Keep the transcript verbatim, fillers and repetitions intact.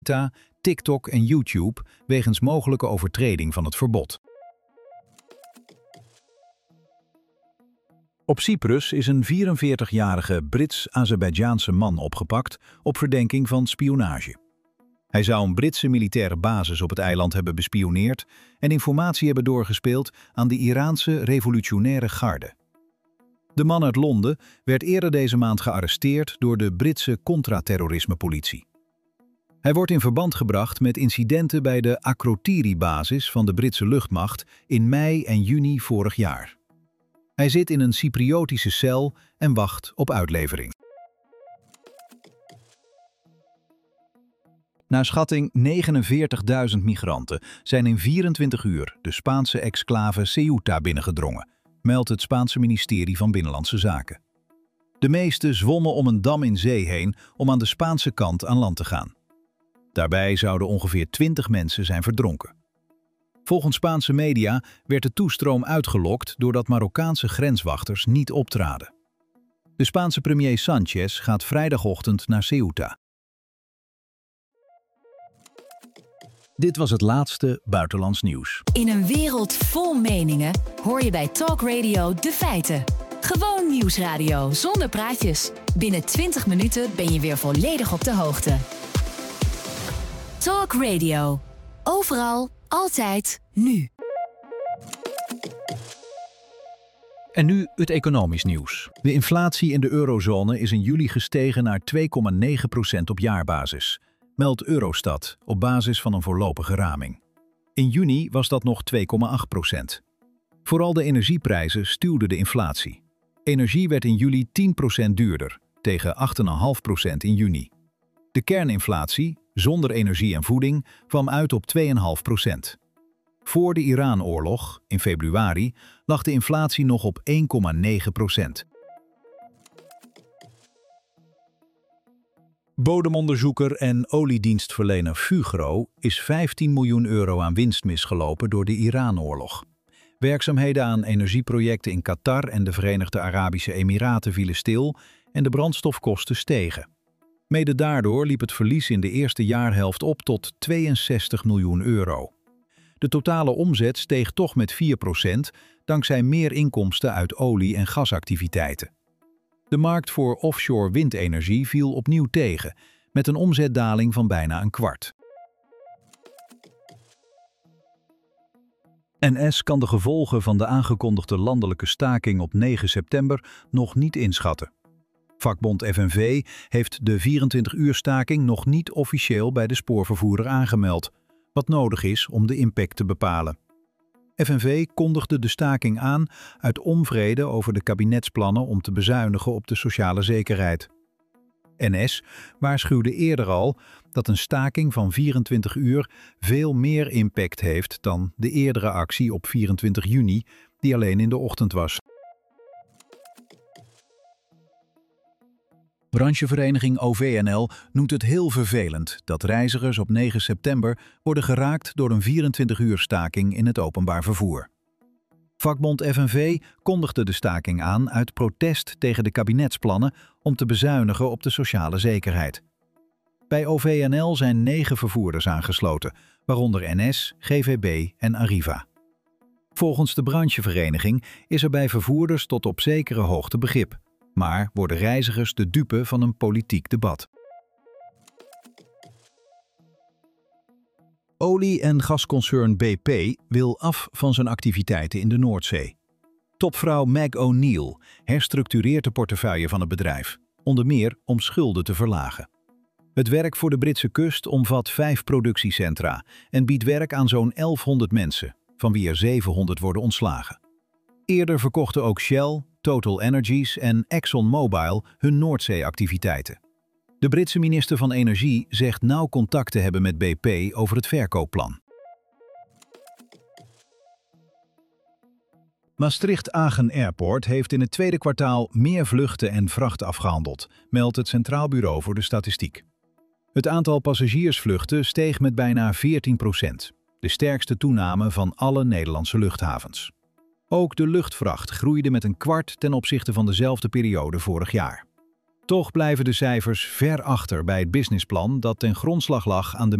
Meta, TikTok en YouTube wegens mogelijke overtreding van het verbod. Op Cyprus is een vierenveertigjarige Brits-Azerbeidjaanse man opgepakt op verdenking van spionage. Hij zou een Britse militaire basis op het eiland hebben bespioneerd en informatie hebben doorgespeeld aan de Iraanse revolutionaire garde. De man uit Londen werd eerder deze maand gearresteerd door de Britse contra-terrorisme-politie. Hij wordt in verband gebracht met incidenten bij de Akrotiri-basis van de Britse luchtmacht in mei en juni vorig jaar. Hij zit in een Cypriotische cel en wacht op uitlevering. Naar schatting negenenveertigduizend migranten zijn in vierentwintig uur de Spaanse exclave Ceuta binnengedrongen, meldt het Spaanse ministerie van Binnenlandse Zaken. De meeste zwommen om een dam in zee heen om aan de Spaanse kant aan land te gaan. Daarbij zouden ongeveer twintig mensen zijn verdronken. Volgens Spaanse media werd de toestroom uitgelokt doordat Marokkaanse grenswachters niet optraden. De Spaanse premier Sánchez gaat vrijdagochtend naar Ceuta. Dit was het laatste buitenlands nieuws. In een wereld vol meningen hoor je bij Talk Radio de feiten. Gewoon nieuwsradio zonder praatjes. Binnen twintig minuten ben je weer volledig op de hoogte. Talk Radio. Overal, altijd, nu. En nu het economisch nieuws. De inflatie in de eurozone is in juli gestegen naar twee komma negen procent op jaarbasis, meldt Eurostat op basis van een voorlopige raming. In juni was dat nog twee komma acht procent. Vooral de energieprijzen stuwden de inflatie. Energie werd in juli tien procent duurder, tegen acht komma vijf procent in juni. De kerninflatie, zonder energie en voeding, kwam uit op twee komma vijf procent. Voor de Iran-oorlog, in februari, lag de inflatie nog op één komma negen procent. Bodemonderzoeker en oliedienstverlener Fugro is vijftien miljoen euro aan winst misgelopen door de Iran-oorlog. Werkzaamheden aan energieprojecten in Qatar en de Verenigde Arabische Emiraten vielen stil en de brandstofkosten stegen. Mede daardoor liep het verlies in de eerste jaarhelft op tot tweeënzestig miljoen euro. De totale omzet steeg toch met vier procent dankzij meer inkomsten uit olie- en gasactiviteiten. De markt voor offshore windenergie viel opnieuw tegen, met een omzetdaling van bijna een kwart. N S kan de gevolgen van de aangekondigde landelijke staking op negen september nog niet inschatten. Vakbond F N V heeft de vierentwintig uur staking nog niet officieel bij de spoorvervoerder aangemeld, wat nodig is om de impact te bepalen. F N V kondigde de staking aan uit onvrede over de kabinetsplannen om te bezuinigen op de sociale zekerheid. N S waarschuwde eerder al dat een staking van vierentwintig uur veel meer impact heeft dan de eerdere actie op vierentwintig juni, die alleen in de ochtend was. Branchevereniging O V N L noemt het heel vervelend dat reizigers op negen september worden geraakt door een vierentwintig uur staking in het openbaar vervoer. Vakbond F N V kondigde de staking aan uit protest tegen de kabinetsplannen om te bezuinigen op de sociale zekerheid. Bij O V N L zijn negen vervoerders aangesloten, waaronder N S, G V B en Arriva. Volgens de branchevereniging is er bij vervoerders tot op zekere hoogte begrip, maar worden reizigers de dupe van een politiek debat. Olie- en gasconcern B P wil af van zijn activiteiten in de Noordzee. Topvrouw Meg O'Neill herstructureert de portefeuille van het bedrijf, onder meer om schulden te verlagen. Het werk voor de Britse kust omvat vijf productiecentra en biedt werk aan zo'n elfhonderd mensen, van wie er zevenhonderd worden ontslagen. Eerder verkochten ook Shell, Total Energies en ExxonMobil hun Noordzee-activiteiten. De Britse minister van Energie zegt nauw contact te hebben met B P over het verkoopplan. Maastricht-Agen Airport heeft in het tweede kwartaal meer vluchten en vracht afgehandeld, meldt het Centraal Bureau voor de Statistiek. Het aantal passagiersvluchten steeg met bijna veertien procent, de sterkste toename van alle Nederlandse luchthavens. Ook de luchtvracht groeide met een kwart ten opzichte van dezelfde periode vorig jaar. Toch blijven de cijfers ver achter bij het businessplan dat ten grondslag lag aan de